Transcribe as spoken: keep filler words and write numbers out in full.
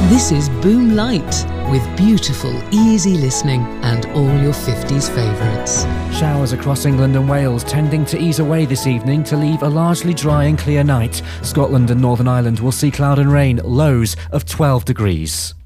This is Boom Light, with beautiful, easy listening and all your fifties favourites. Showers across England and Wales tending to ease away this evening to leave a largely dry and clear night. Scotland and Northern Ireland will see cloud and rain, lows of twelve degrees.